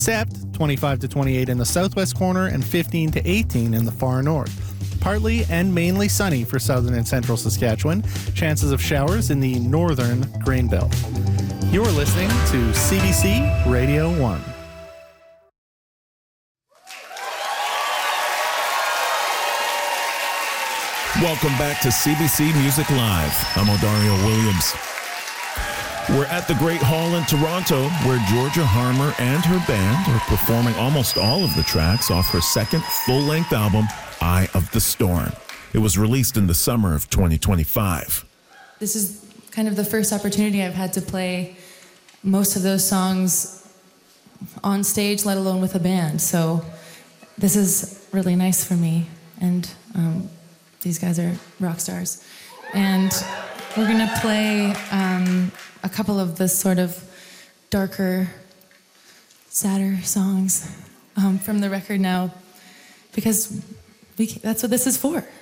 except 25 to 28 in the southwest corner and 15 to 18 in the far north. Partly and mainly sunny for southern and central Saskatchewan. Chances of showers in the northern grain belt. You're listening to CBC Radio 1. Welcome back to CBC Music Live. I'm Odario Williams. We're at the Great Hall in Toronto, where Georgia Harmer and her band are performing almost all of the tracks off her second full-length album, Eye of the Storm. It was released in the summer of 2025. This is kind of the first opportunity I've had to play most of those songs on stage, let alone with a band. So this is really nice for me. And these guys are rock stars. And we're going to play a couple of the sort of darker, sadder songs from the record now, because that's what this is for.